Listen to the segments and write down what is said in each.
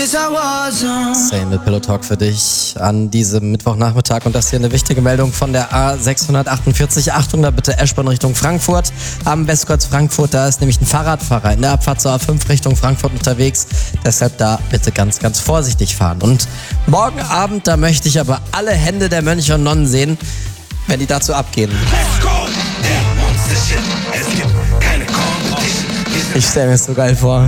Same mit Pillow Talk für dich an diesem Mittwochnachmittag. Und das hier eine wichtige Meldung von der A648 800, bitte S-Bahn Richtung Frankfurt. Am Westkreuz Frankfurt, da ist nämlich ein Fahrradfahrer in der Abfahrt zur A5 Richtung Frankfurt unterwegs. Deshalb da bitte ganz, ganz vorsichtig fahren. Und morgen Abend, da möchte ich aber alle Hände der Mönche und Nonnen sehen, wenn die dazu abgehen. Ich stelle mir das so geil vor.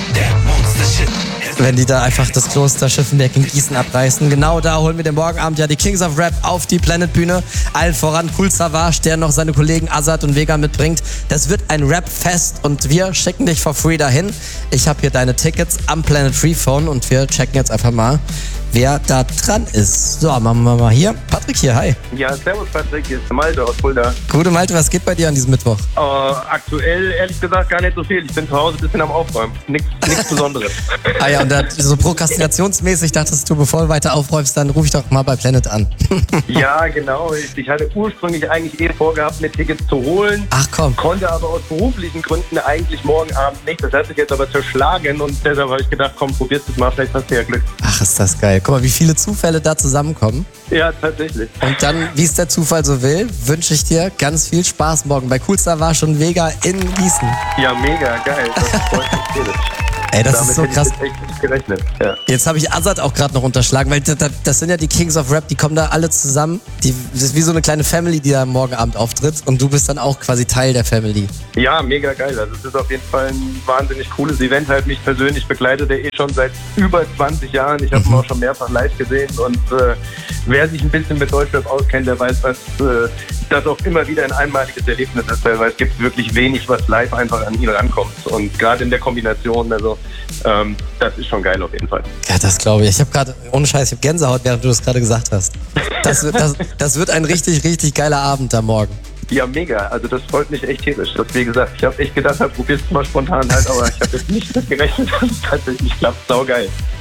Wenn die da einfach das Kloster Schiffenberg in Gießen abreißen. Genau da holen wir den Morgenabend ja die Kings of Rap auf die Planet-Bühne. Allen voran Kool Savas, der noch seine Kollegen Azad und Vega mitbringt. Das wird ein Rap-Fest und wir schicken dich for free dahin. Ich habe hier deine Tickets am Planet Free Phone und wir checken jetzt einfach mal, wer da dran ist. So, machen wir mal hier. Patrick hier, hi. Ja, servus Patrick, hier ist Malte aus Fulda. Gute Malte, was geht bei dir an diesem Mittwoch? Aktuell, ehrlich gesagt, gar nicht so viel. Ich bin zu Hause ein bisschen am Aufräumen. Nichts Besonderes. Ah ja, und so prokrastinationsmäßig dachtest du, bevor du weiter aufräumst, dann ruf ich doch mal bei Planet an. Ja, genau. Ich hatte ursprünglich eigentlich vorgehabt, mir Tickets zu holen. Ach komm. Konnte aber aus beruflichen Gründen eigentlich morgen Abend nicht. Das hat sich jetzt aber zerschlagen und deshalb habe ich gedacht, komm, probierst es mal, vielleicht hast du ja Glück. Ach, ist das geil. Guck mal, wie viele Zufälle da zusammenkommen. Ja, tatsächlich. Und dann, wie es der Zufall so will, wünsche ich dir ganz viel Spaß morgen bei Kool Savas und Vega in Gießen. Ja, mega geil. Das freut mich tierisch. Ey, das Damit ist so krass. Ich echt nicht gerechnet. Ja. Jetzt habe ich Azad auch gerade noch unterschlagen, weil das sind ja die Kings of Rap, die kommen da alle zusammen. Das ist wie so eine kleine Family, die da morgen Abend auftritt. Und du bist dann auch quasi Teil der Family. Ja, mega geil. Also es ist auf jeden Fall ein wahnsinnig cooles Event. Halt mich persönlich begleitet er schon seit über 20 Jahren. Ich habe ihn auch schon mehrfach live gesehen. Und wer sich ein bisschen mit Deutschrap auskennt, der weiß, dass das auch immer wieder ein einmaliges Erlebnis ist. Weil es gibt wirklich wenig, was live einfach an ihn rankommt. Und gerade in der Kombination, also das ist schon geil auf jeden Fall. Ja, das glaube ich. Ich habe gerade, ohne Scheiß, ich habe Gänsehaut, während du das gerade gesagt hast. Das wird ein richtig, richtig geiler Abend da morgen. Ja, mega. Also das freut mich echt tierisch. Das, wie gesagt, ich habe echt gedacht, probier's mal spontan halt, aber ich habe jetzt nicht mit gerechnet, dass es tatsächlich klappt. Saugeil.